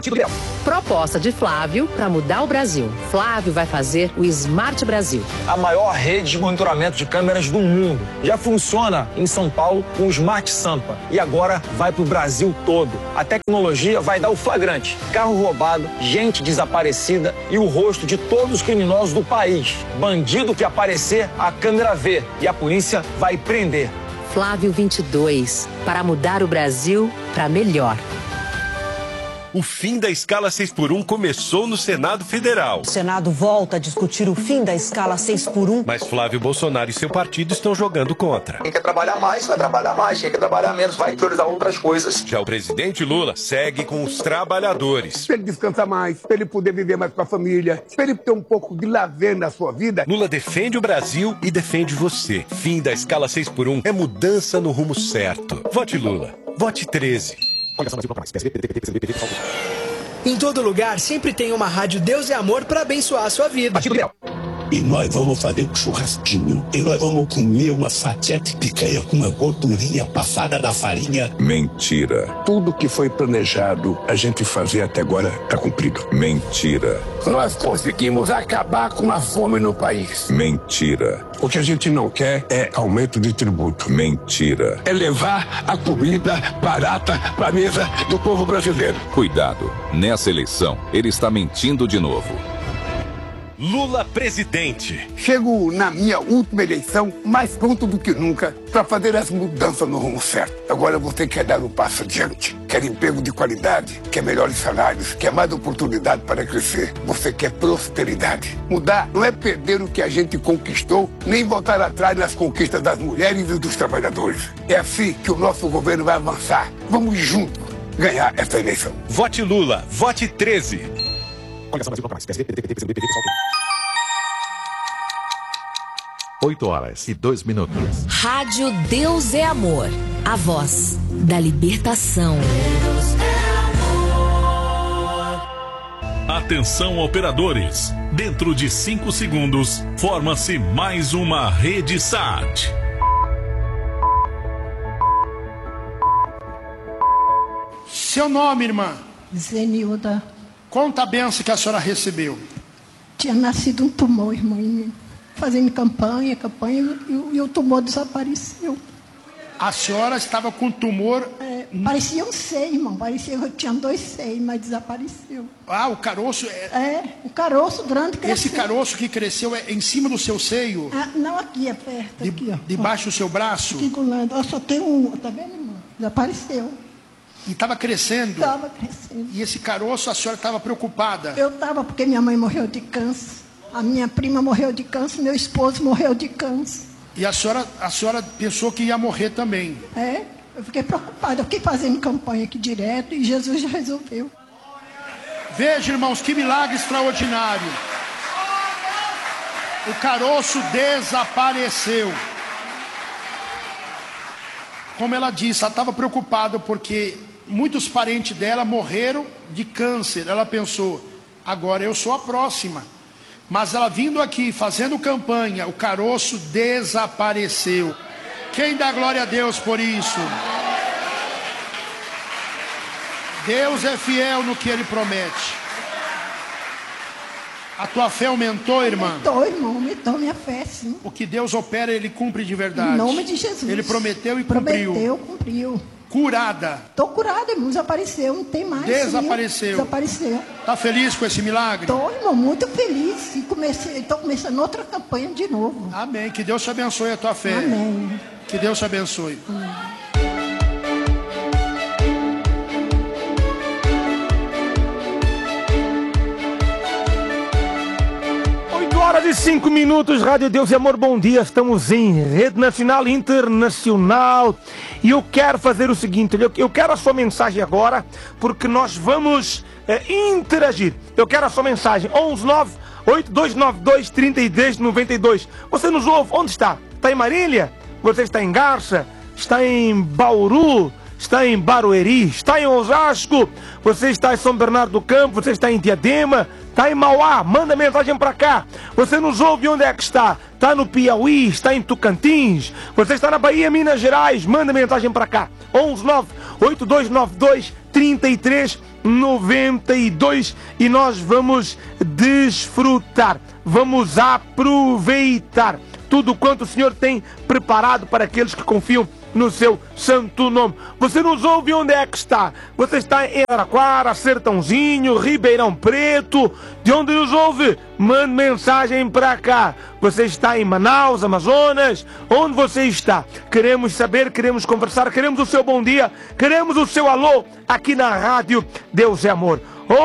Partido Liberal. Proposta de Flávio para mudar o Brasil. Flávio vai fazer o Smart Brasil. A maior rede de monitoramento de câmeras do mundo. Já funciona em São Paulo com o Smart Sampa. E agora vai para o Brasil todo. A tecnologia vai dar o flagrante. Carro roubado, gente desaparecida e o rosto de todos os criminosos do país. Bandido que aparecer, a câmera vê. E a polícia vai prender. Flávio 22, para mudar o Brasil para melhor. O fim da escala 6x1 começou no Senado Federal. O Senado volta a discutir o fim da escala 6x1. Mas Flávio Bolsonaro e seu partido estão jogando contra. Quem quer trabalhar mais, vai trabalhar mais. Quem quer trabalhar menos, vai priorizar outras coisas. Já o presidente Lula segue com os trabalhadores. Para ele descansar mais, para ele poder viver mais com a família, para ele ter um pouco de lazer na sua vida. Lula defende o Brasil e defende você. Fim da escala 6x1 é mudança no rumo certo. Vote Lula. Vote 13. Em todo lugar sempre tem uma rádio Deus é Amor para abençoar a sua vida. Partido Liberal. E nós vamos fazer um churrasquinho. E nós vamos comer uma fatia de picanha com uma gordurinha passada da farinha. Mentira. Tudo que foi planejado a gente fazer até agora está cumprido. Mentira. Nós conseguimos acabar com a fome no país. Mentira. O que a gente não quer é aumento de tributo. Mentira. É levar a comida barata para a mesa do povo brasileiro. Cuidado. Nessa eleição, ele está mentindo de novo. Lula presidente. Chego na minha última eleição mais pronto do que nunca para fazer as mudanças no rumo certo. Agora você quer dar um passo adiante. Quer emprego de qualidade, quer melhores salários, quer mais oportunidade para crescer. Você quer prosperidade. Mudar não é perder o que a gente conquistou, nem voltar atrás nas conquistas das mulheres e dos trabalhadores. É assim que o nosso governo vai avançar. Vamos juntos ganhar essa eleição. Vote Lula. Vote 13. 8h02. Rádio Deus é Amor. A voz da libertação. Atenção, operadores. Dentro de 5 segundos, forma-se mais uma rede SAT. Seu nome, irmã? Zenilda. Conta a benção que a senhora recebeu. Tinha nascido um tumor, irmã, fazendo campanha, e o tumor desapareceu. A senhora estava com tumor... parecia um seio, irmão, parecia que eu tinha 2 seios, mas desapareceu. Ah, o caroço... o caroço grande cresceu. Esse caroço que cresceu é em cima do seu seio? Não, aqui, é perto, aqui, ó. Debaixo do seu braço? Aqui do lado, ó, só tem um, tá vendo, irmão? Desapareceu. E estava crescendo? Estava crescendo. E esse caroço, a senhora estava preocupada? Eu estava, porque minha mãe morreu de câncer. A minha prima morreu de câncer, meu esposo morreu de câncer. E a senhora pensou que ia morrer também? Eu fiquei preocupada. Eu fiquei fazendo campanha aqui direto e Jesus já resolveu. Veja, irmãos, que milagre extraordinário. O caroço desapareceu. Como ela disse, ela estava preocupada porque muitos parentes dela morreram de câncer. Ela pensou, agora eu sou a próxima. Mas ela vindo aqui, fazendo campanha, o caroço desapareceu. Quem dá glória a Deus por isso? Deus é fiel no que Ele promete. A tua fé aumentou, irmã? Aumentou, irmão, aumentou minha fé, sim. O que Deus opera, Ele cumpre de verdade. Em nome de Jesus. Ele prometeu e cumpriu. Prometeu, cumpriu. Curada. Estou curada, irmão, desapareceu, não tem mais. Desapareceu. Desapareceu. Está feliz com esse milagre? Estou, irmão, muito feliz. E estou começando outra campanha de novo. Amém, que Deus te abençoe a tua fé. Amém. Que Deus te abençoe. Amém. 8h05, Rádio Deus e Amor, bom dia, estamos em rede nacional e internacional e eu quero fazer o seguinte, eu quero a sua mensagem agora, porque nós vamos interagir. Eu quero a sua mensagem, 119-8292-3392. Você nos ouve, onde está? Está em Marília? Você está em Garça? Está em Bauru? Está em Barueri? Está em Osasco? Você está em São Bernardo do Campo? Você está em Diadema? Está em Mauá? Manda mensagem para cá. Você nos ouve onde é que está? Está no Piauí? Está em Tocantins? Você está na Bahia, Minas Gerais? Manda mensagem para cá. 119-8292-3392. 92 e nós vamos desfrutar, vamos aproveitar tudo quanto o Senhor tem preparado para aqueles que confiam no seu santo nome. Você nos ouve onde é que está? Você está em Araraquara, Sertãozinho, Ribeirão Preto? De onde nos ouve? Mande mensagem para cá. Você está em Manaus, Amazonas? Onde você está? Queremos saber, queremos conversar, queremos o seu bom dia, queremos o seu alô aqui na rádio Deus é Amor.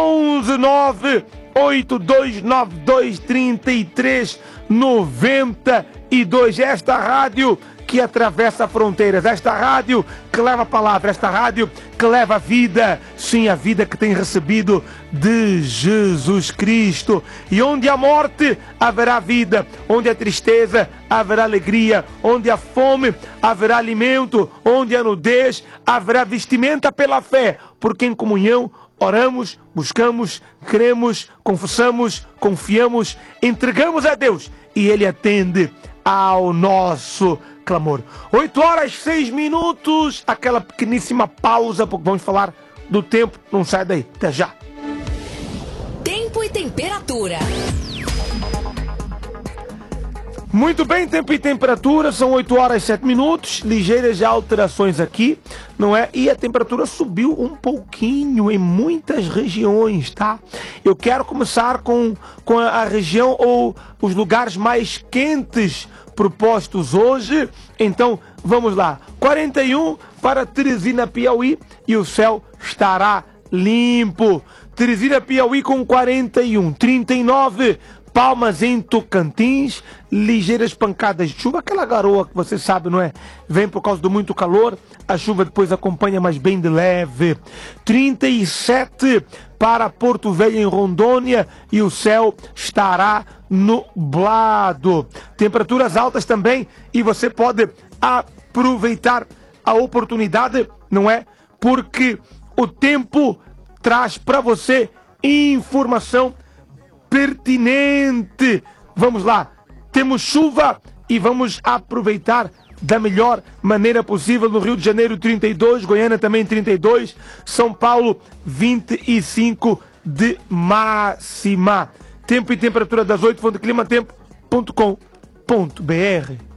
11982923392. Esta rádio que atravessa fronteiras, esta rádio que leva a palavra, esta rádio que leva a vida, sim, a vida que tem recebido de Jesus Cristo. E onde há morte, haverá vida. Onde há tristeza, haverá alegria. Onde há fome, haverá alimento. Onde há nudez, haverá vestimenta pela fé. Porque em comunhão oramos, buscamos, cremos, confessamos, confiamos, entregamos a Deus e Ele atende ao nosso clamor. 8h06, aquela pequeníssima pausa, porque vamos falar do tempo. Não sai daí, até já. Tempo e temperatura. Muito bem, tempo e temperatura, são 8h07, ligeiras alterações aqui, não é? E a temperatura subiu um pouquinho em muitas regiões, tá? Eu quero começar com a região ou os lugares mais quentes propostos hoje. Então, vamos lá. 41 para Teresina, Piauí, e o céu estará limpo. Teresina, Piauí com 41, 39 Palmas em Tocantins, ligeiras pancadas de chuva, aquela garoa que você sabe, não é? Vem por causa do muito calor, a chuva depois acompanha, mas bem de leve. 37 para Porto Velho, em Rondônia, e o céu estará nublado. Temperaturas altas também, e você pode aproveitar a oportunidade, não é? Porque o tempo traz para você informação pertinente. Vamos lá, temos chuva e vamos aproveitar da melhor maneira possível. No Rio de Janeiro 32, Goiânia também 32, São Paulo 25 de máxima. Tempo e temperatura das 8, fonte climatempo.com.br.